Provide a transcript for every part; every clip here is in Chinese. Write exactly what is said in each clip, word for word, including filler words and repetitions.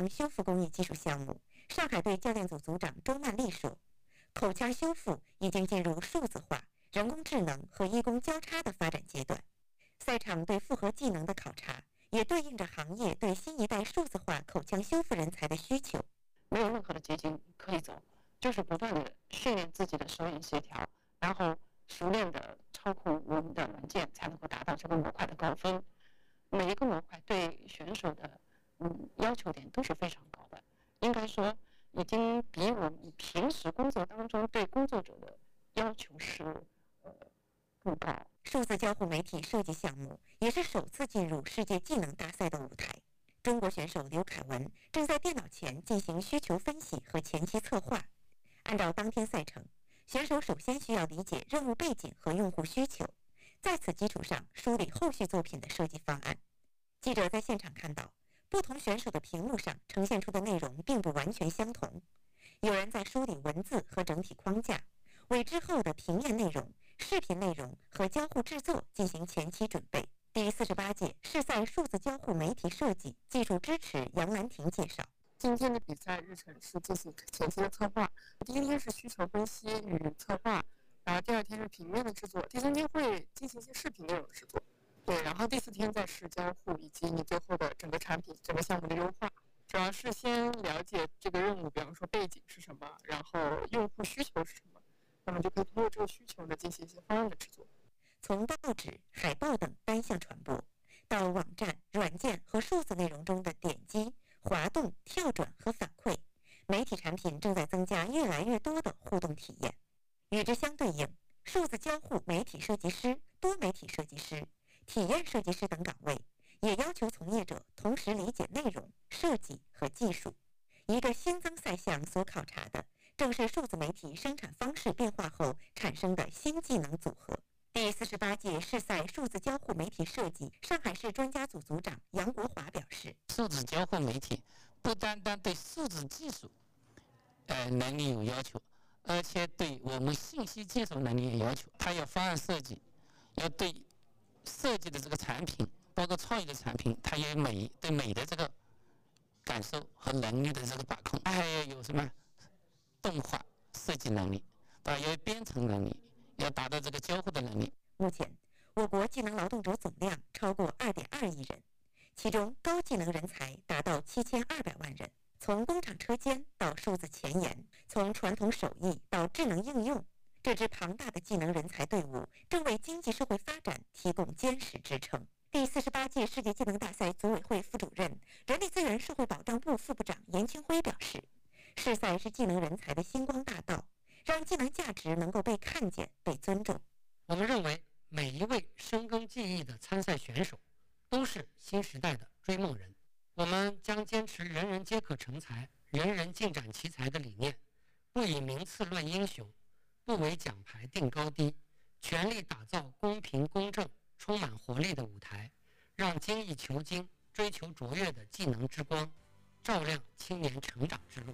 腔修复公益技术项目，上海队教练组组长周曼丽说，口腔修复已经进入数字化、人工智能和医工交叉的发展阶段。赛场对复合技能的考察，也对应着行业对新一代数字化口腔修复人才的需求。 没有任何的捷径可以走，就是不断的训练自己的手眼协调，然后熟练的操控我们的软件，才能够达到这个模块的高分。每一个模块对选手的嗯要求点都是非常高的，应该说已经比我们平时工作当中对工作者的要求是呃更高。 数字交互媒体设计项目也是首次进入世界技能大赛的舞台。中国选手刘凯文正在电脑前进行需求分析和前期策划。按照当天赛程，选手首先需要理解任务背景和用户需求，在此基础上梳理后续作品的设计方案。记者在现场看到，不同选手的屏幕上呈现出的内容并不完全相同，有人在梳理文字和整体框架，为之后的平面内容、视频内容和交互制作进行前期准备。第四十八届世赛数字交互媒体设计技术支持杨兰婷介绍， 今天的比赛日程是进行前期的策划，第一天是需求分析与策划，然后第二天是平面的制作，第三天会进行一些视频内容的制作，对，然后第四天再是交互以及你最后的整个产品、整个项目的优化。主要是先了解这个任务，比方说背景是什么，然后用户需求是什么，那么就可以通过这个需求呢进行一些方案的制作。 从报纸、海报等单向传播，到网站、软件和数字内容中的点击、滑动、跳转和反馈，媒体产品正在增加越来越多的互动体验。与之相对应，数字交互媒体设计师、多媒体设计师、体验设计师等岗位，也要求从业者同时理解内容、设计和技术。一个新增赛项所考察的，正是数字媒体生产方式变化后产生的新技能组合。第四十八届世赛数字交互媒体设计上海市专家组组长杨国华表示， 数字交互媒体不单单对数字技术呃能力有要求，而且对我们信息技术能力有要求。它要方案设计，要对设计的这个产品，包括创意的产品，它有美对美的这个感受和能力的这个把控。它还要有什么动画设计能力，它要有编程能力，要达到这个交互的能力。 目前，我国技能劳动者总量超过二点二亿人，其中高技能人才达到七千二百万人。从工厂车间到数字前沿，从传统手艺到智能应用，这支庞大的技能人才队伍正为经济社会发展提供坚实支撑。第四十八届世界技能大赛组委会副主任、人力资源社会保障部副部长严清辉表示，世赛是技能人才的星光大道，让技能价值能够被看见、被尊重。 我们认为，每一位深耕技艺的参赛选手都是新时代的追梦人。我们将坚持人人皆可成才、人人尽展奇才的理念，不以名次论英雄，不为奖牌定高低，全力打造公平公正、充满活力的舞台，让精益求精、追求卓越的技能之光照亮青年成长之路。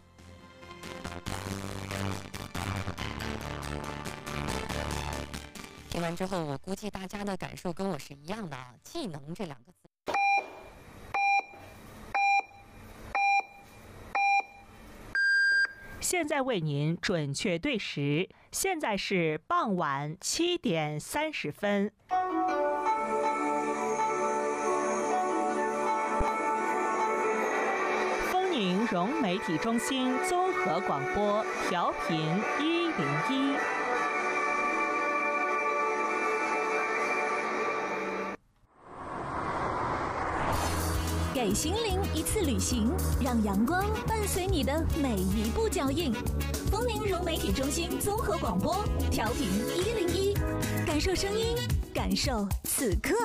听完之后，我估计大家的感受跟我是一样的啊，技能这两个字。 现在为您准确对时，现在是傍晚七点三十分。丰宁融媒体中心综合广播，调频一零一。 给心灵一次旅行，让阳光伴随你的每一步脚印。丰宁融媒体中心综合广播，调频一零一，感受声音，感受此刻。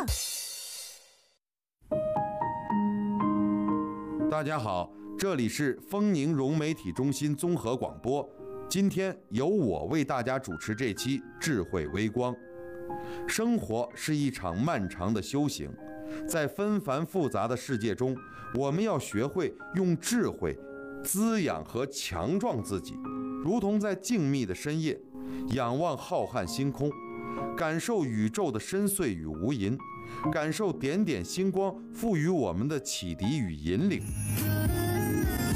大家好，这里是丰宁融媒体中心综合广播，今天由我为大家主持这期智慧微光。生活是一场漫长的修行。在纷繁复杂的世界中，我们要学会用智慧滋养和强壮自己，如同在静谧的深夜，仰望浩瀚星空，感受宇宙的深邃与无垠，感受点点星光赋予我们的启迪与引领。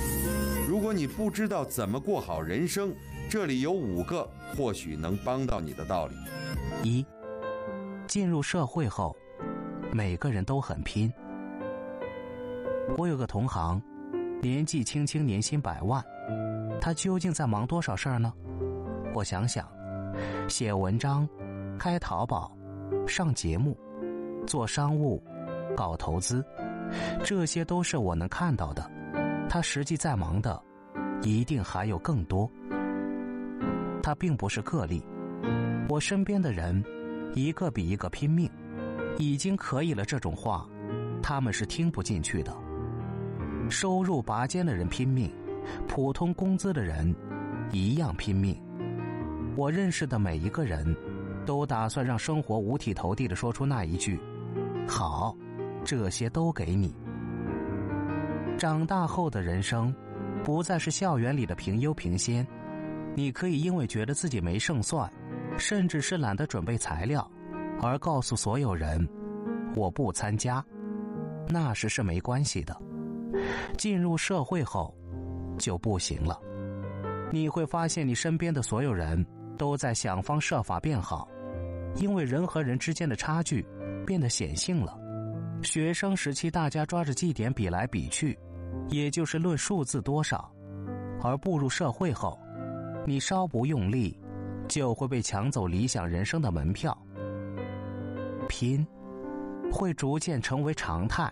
果你不知道怎么过好人生，这里有五个或许能帮到你的道理。 一，进入社会后，每个人都很拼。我有个同行，年纪轻轻年薪百万，他究竟在忙多少事儿呢？我想想，写文章、开淘宝、上节目、做商务、搞投资，这些都是我能看到的。他实际在忙的一定还有更多。他并不是个例，我身边的人一个比一个拼命，已经可以了这种话他们是听不进去的。收入拔尖的人拼命，普通工资的人一样拼命。我认识的每一个人都打算让生活五体投地地说出那一句：好，这些都给你。长大后的人生不再是校园里的平优平仙，你可以因为觉得自己没胜算，甚至是懒得准备材料，而告诉所有人我不参加，那时是没关系的。进入社会后就不行了，你会发现你身边的所有人都在想方设法变好，因为人和人之间的差距变得显性了。学生时期大家抓着绩点比来比去，也就是论数字多少，而步入社会后，你稍不用力就会被抢走理想人生的门票。拼会逐渐成为常态。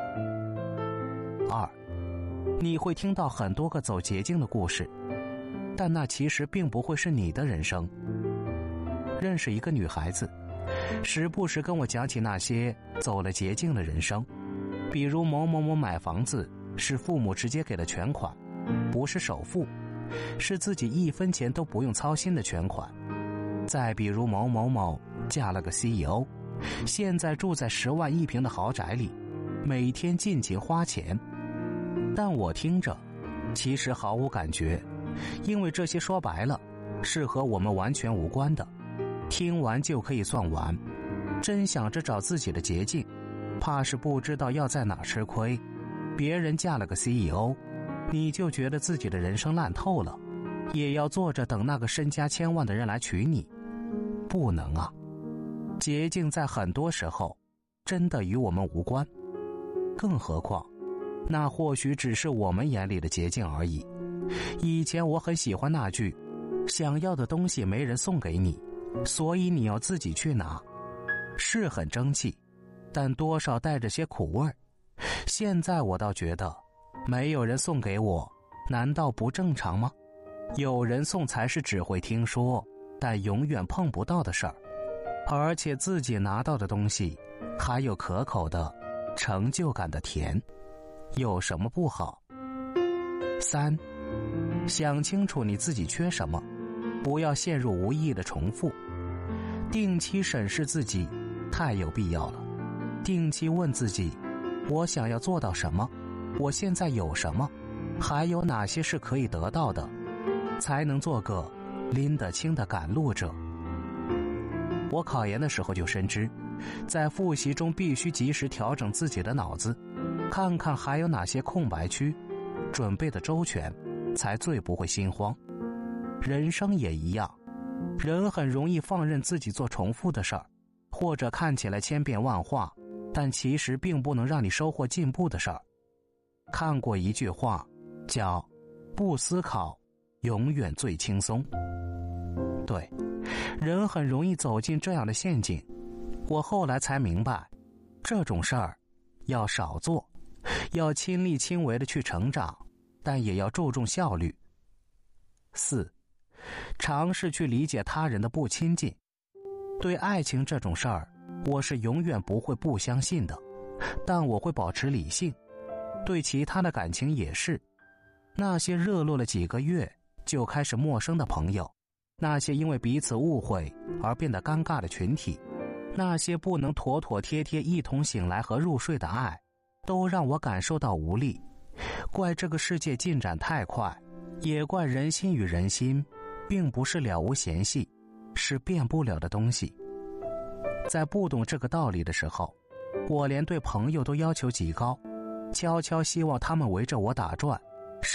二，你会听到很多个走捷径的故事，但那其实并不会是你的人生。认识一个女孩子，时不时跟我讲起那些走了捷径的人生，比如某某某买房子是父母直接给的全款，不是首付，是自己一分钱都不用操心的全款。再比如某某某嫁了个 C E O， 现在住在十万一平的豪宅里，每天尽情花钱。但我听着其实毫无感觉，因为这些说白了是和我们完全无关的，听完就可以算完。真想着找自己的捷径，怕是不知道要在哪吃亏。别人嫁了个 C E O， 你就觉得自己的人生烂透了，也要坐着等那个身家千万的人来娶你。不能啊，捷径在很多时候真的与我们无关，更何况那或许只是我们眼里的捷径而已。以前我很喜欢那句，想要的东西没人送给你，所以你要自己去拿，是很争气，但多少带着些苦味儿。现在我倒觉得没有人送给我难道不正常吗？有人送才是只会听说但永远碰不到的事儿，而且自己拿到的东西还有可口的成就感的甜，有什么不好？三，想清楚你自己缺什么，不要陷入无意义的重复。定期审视自己太有必要了，定期问自己，我想要做到什么？我现在有什么？还有哪些是可以得到的？才能做个拎得清的赶路者。我考研的时候就深知，在复习中必须及时调整自己的脑子，看看还有哪些空白区，准备的周全，才最不会心慌。人生也一样，人很容易放任自己做重复的事儿，或者看起来千变万化，但其实并不能让你收获进步的事儿。看过一句话，叫不思考永远最轻松。对，人很容易走进这样的陷阱。我后来才明白，这种事儿要少做，要亲力亲为的去成长，但也要注重效率。四，尝试去理解他人的不亲近。对爱情这种事儿，我是永远不会不相信的，但我会保持理性。对其他的感情也是，那些热络了几个月就开始陌生的朋友，那些因为彼此误会而变得尴尬的群体，那些不能妥妥帖帖一同醒来和入睡的爱，都让我感受到无力。怪这个世界进展太快，也怪人心与人心并不是了无嫌隙，是变不了的东西。在不懂这个道理的时候，我连对朋友都要求极高，悄悄希望他们围着我打转，